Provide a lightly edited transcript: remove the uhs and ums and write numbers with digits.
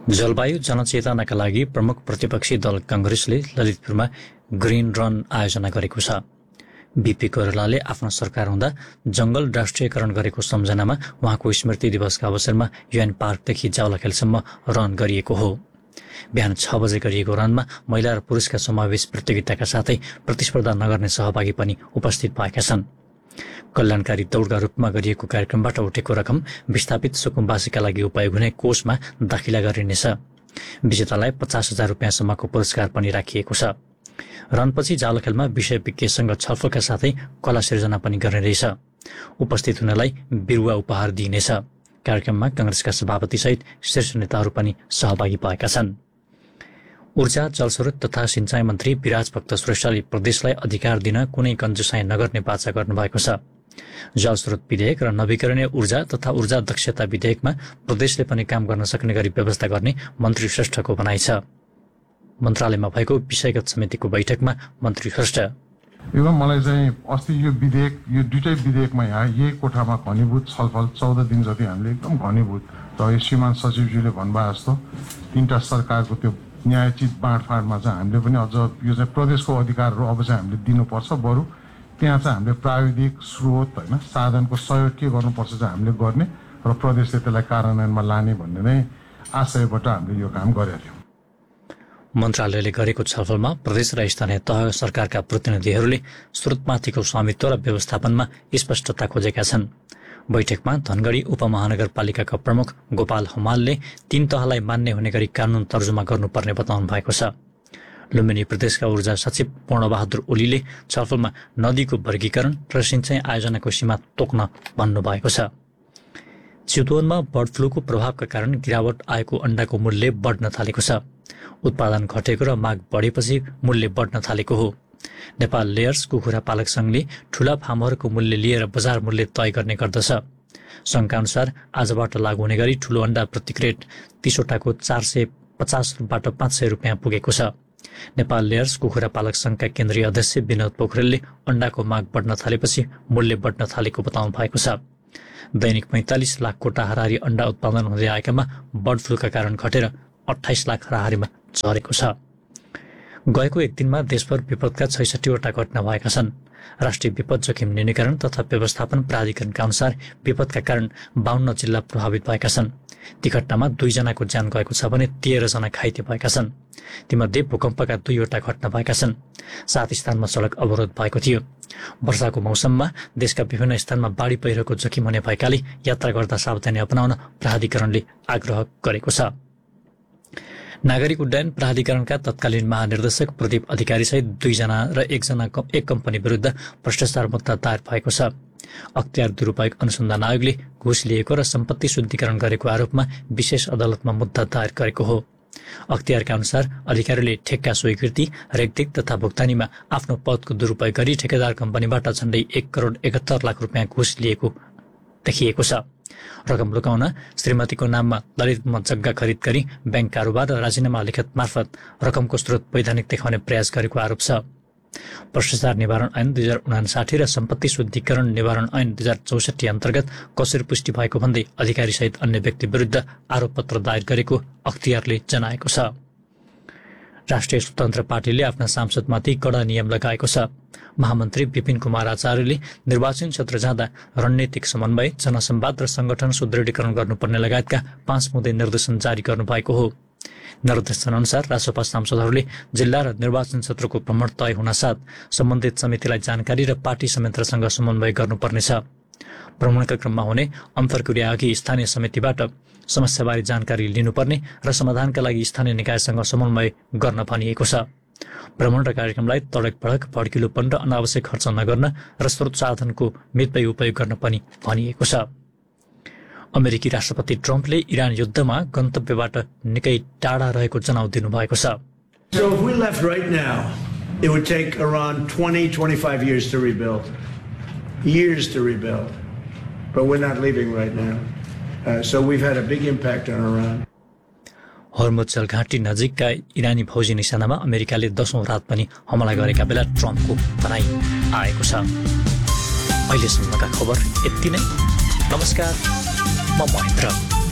जलवायु जनचेतनाका लागि प्रमुख प्रतिपक्षी दल कांग्रेसले ललितपुरमा ग्रीन रन आयोजना गरेको छ। बीपी कोइरालाले आफ्नो सरकार हुँदा जंगल राष्ट्रियकरण गरेको सम्झनामा उहाँको स्मृति दिवसका अवसरमा युएन पार्कदेखि जावलाखेलसम्म रन गरिएको हो। बिहान 6 बजे गरिएको रनमा महिला र पुरुषका समावेश प्रतियोगिताका साथै प्रतिस्पर्धा नगर्ने सहभागी पनि उपस्थित भएका छन्। कल्याणकारी दौडका रूपमा गरिएको कार्यक्रमबाट उठेको रकम विस्थापित सुकुम्बासीका लागि उपयोग हुने कोषमा दाखिला गरिनेछ। विजेतालाई 50,000 रुपियाँसम्मको पुरस्कार पनि राखिएको छ। रनपछि जावलाखेलमा विषय विज्ञसँग छलफलका साथै कला सिर्जना पनि गर्ने रहेछ। उपस्थित हुनेलाई बिरुवा उपहार दिइनेछ। कार्यक्रममा कांग्रेसका सभापति सहित शीर्ष नेताहरू पनि सहभागी भएका छन्। ऊर्जा, जलस्रोत तथा सिंचाई मन्त्री विराज भक्त श्रेष्ठले प्रदेशलाई अधिकार दिन कुनै कन्जुसाई नगर्ने बाचा गर्नुभएको छ। जलस्रोत विधेयक र नवीकरणीय ऊर्जा तथा ऊर्जा दक्षता विधेयकमा प्रदेशले पनि काम गर्न सक्ने गरी व्यवस्था गर्ने मन्त्री श्रेष्ठको भनाइ छ। मन्त्रालयमा भएको विषयगत समितिको बैठकमा मन्त्री श्रेष्ठ एवं मलाई चाहिँ अस्ति यो दुईटै विधेयकमा यहाँ यही कोठामा घनीभूत छलफल 14 दिन जति हामीले एकदम घनीभूत र श्रीमान सचिवजीले भन्नुभयो जस्तो तीनटा सरकारको त्यो न्यायोचित बाँडफाँडमा चाहिँ हामीले पनि अझ यो चाहिँ प्रदेशको अधिकारहरू अब चाहिँ हामीले दिनुपर्छ। बरु त्यहाँ चाहिँ हामीले प्राविधिक स्रोत होइन साधनको सहयोग के गर्नुपर्छ चाहिँ हामीले गर्ने र प्रदेशले त्यसलाई कार्यान्वयनमा लाने भन्ने नै आशयबाट हामीले यो काम गरेका थियौँ। मन्त्रालयले गरेको छलफलमा प्रदेश र स्थानीय तह सरकारका प्रतिनिधिहरूले स्रोतमाथिको स्वामित्व र व्यवस्थापनमा स्पष्टता खोजेका छन्। बैठकमा धनगढी उपमहानगरपालिकाका प्रमुख गोपाल हमालले 3 तहलाई मान्य हुने गरी कानून तर्जुमा गर्नुपर्ने बताउनु भएको छ। लुम्बिनी प्रदेशका ऊर्जा सचिव पूर्णबहादुर ओलीले छलफलमा नदीको वर्गीकरण र सिंचाई आयोजनाको सीमा तोक्न भन्नुभएको छ। चितवनमा बर्ड फ्लूको प्रभावका कारण गिरावट आएको अण्डाको मूल्य बढ्न थालेको छ। उत्पादन घटेको र माग बढेपछि मूल्य बढ्न थालेको हो। नेपाल लेयर्स कुखुरा पालक संघले ठूला फार्महरूको मूल्य लिएर बजार मूल्य तय गर्ने गर्दछ। संघका अनुसार आजबाट लागू हुने गरी ठूलो अण्डा प्रति क्रेट 30 वटाको 450बाट 500 रुपियाँ पुगेको छ। नेपाल लेयर्स कुखुरा पालक संघका केन्द्रीय अध्यक्ष विनोद पोखरेलले अण्डाको माग बढ्न थालेपछि मूल्य बढ्न थालेको बताउनु भएको छ। दैनिक 45 लाख कोटा हाराहारी अण्डा उत्पादन हुँदै आएकामा बर्ड फ्लूका कारण घटेर 28 लाख हाराहारीमा झरेको छ। गएको एक दिनमा देशभर विपदका 66 वटा घटना भएका छन्। राष्ट्रिय विपद जोखिम न्यूनीकरण तथा व्यवस्थापन प्राधिकरणका अनुसार विपदका कारण 52 जिल्ला प्रभावित भएका छन्। ती घटनामा 2 जनाको ज्यान गएको छ भने 13 जना घाइते भएका छन्। तीमध्ये भूकम्पका 2 वटा घटना भएका छन्। 7 स्थानमा सडक अवरोध भएको थियो। वर्षाको मौसममा देशका विभिन्न स्थानमा बाढी पहिरोको जोखिम हुने भएकाले यात्रा गर्दा सावधानी अपनाउन प्राधिकरणले आग्रह गरेको छ। नागरिक उड्डयन प्राधिकरणका तत्कालीन महानिर्देशक प्रदीप अधिकारी सहित 2 जना र एक कम्पनी विरुद्ध भ्रष्टाचार मुद्दा दायर भएको छ। अख्तियार दुरूपयोग अनुसन्धान आयोगले घुस लिएको र सम्पत्ति शुद्धिकरण गरेको आरोपमा विशेष अदालतमा मुद्दा दायर गरेको हो। अख्तियारका अनुसार अधिकारीले ठेक्का स्वीकृति, रेखदेख तथा भुक्तानीमा आफ्नो पदको दुरूपयोग गरी ठेकेदार कम्पनीबाट झण्डै 1,71 लाख रुपियाँ घुस लिएको देखिएको छ। रकम लुकाउन श्रीमतीको नाममा ललितपुरमा जग्गा खरिद गरी बैंक कारोबार र राजीनामा लिखत मार्फत रकमको स्रोत वैधानिक देखाउने प्रयास गरेको आरोप छ। भ्रष्टाचार निवारण ऐन 2059 र सम्पत्ति शुद्धिकरण निवारण ऐन 2064 अन्तर्गत कसरी पुष्टि भएको भन्दै अधिकारी सहित अन्य व्यक्ति विरुद्ध आरोपपत्र दायर गरेको अख्तियारले जनाएको छ। राष्ट्रिय स्वतन्त्र पार्टीले आफ्ना सांसदमाथि कडा नियम लगाएको छ। महामन्त्री विपिन कुमार आचार्यले निर्वाचन क्षेत्र जाँदा रणनीतिक समन्वय, जनसंवाद र संगठन सुदृढीकरण गर्नुपर्ने लगायतका 5 मुद्दे निर्देशन जारी गर्नुभएको हो। निर्देशन अनुसार रासपा सांसदहरूले जिल्ला र निर्वाचन क्षेत्रको भ्रमण तय हुनासाथ सम्बन्धित समितिलाई जानकारी र पार्टी संयन्त्रसँग समन्वय गर्नुपर्नेछ। भ्रमणका क्रममा हुने अन्तर्क्रिया अघि स्थानीय समितिबाट समस्याबारे जानकारी लिनुपर्ने र समाधानका लागि स्थानीय निकायसँग समन्वय गर्न भनिएको छ। भ्रमण र कार्यक्रमलाई तडक भडक, भड्किलोपन र अनावश्यक खर्च नगर्न र स्रोत साधनको मितव्ययी उपयोग गर्न पनि भनिएको छ। अमेरिकी राष्ट्रपति ट्रम्पले इरान युद्धमा गन्तव्यबाट निकै टाढा रहेको जनाउ दिनुभएको छ। So if we left right now, it would take around 20-25 years to rebuild. Years to rebuild. But we're not leaving right now. So we've had a big impact on Iran. हर्मुज जलघाटी नजिकका इरानी फौजी निशानामा अमेरिकाले 10औं रात पनि हमला गरेका बेला ट्रम्पको भनाइ आएको छ। अहिलेसम्मका खबर यति नै। नमस्कार, म महेन्द्र।